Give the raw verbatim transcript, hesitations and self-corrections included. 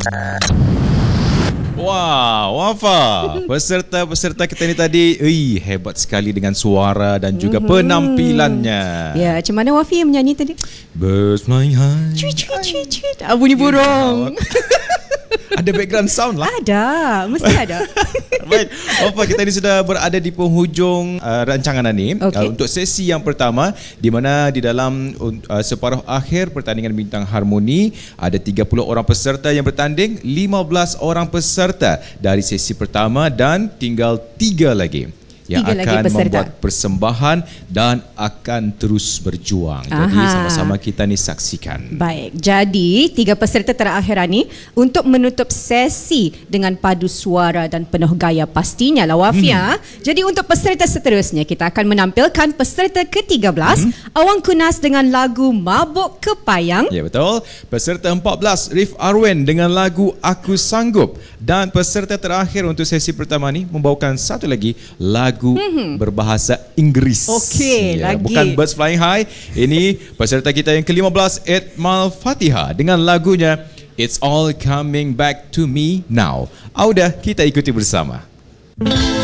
Wow, Wafa, peserta-peserta kita ni tadi, ui, hebat sekali dengan suara dan juga mm-hmm. penampilannya. Ya, macam mana Wafi yang menyanyi tadi? Birds flying high. Cuit, cuit, cuit, cuit. Ah, bunyi burung. Ada background sound lah. Ada, mesti ada. Baik, Wafa, kita ni sudah berada di penghujung uh, rancangan ini. Okay. Uh, untuk sesi yang pertama, di mana di dalam uh, separuh akhir pertandingan Bintang Harmoni, ada tiga puluh orang peserta yang bertanding, lima belas orang peserta dari sesi pertama dan tinggal tiga lagi yang tiga akan membuat persembahan dan akan terus berjuang. Aha. Jadi sama-sama kita ni saksikan. Baik, jadi tiga peserta terakhir ni untuk menutup sesi dengan padu suara dan penuh gaya pastinya lah Wafia. Hmm. Jadi untuk peserta seterusnya kita akan menampilkan peserta ke tiga belas, hmm. Awang Kunas dengan lagu Mabuk Kepayang. Ya, betul. Peserta empat belas, Rif Arwen dengan lagu Aku Sanggup. Dan peserta terakhir untuk sesi pertama ni membawakan satu lagi lagu Mm-hmm. berbahasa Inggeris. Okey, ya, lagi. Bukan Birds Flying High. Ini peserta kita yang ke lima belas, Edmal Fatihah dengan lagunya It's All Coming Back to Me Now. Audah, kita ikuti bersama.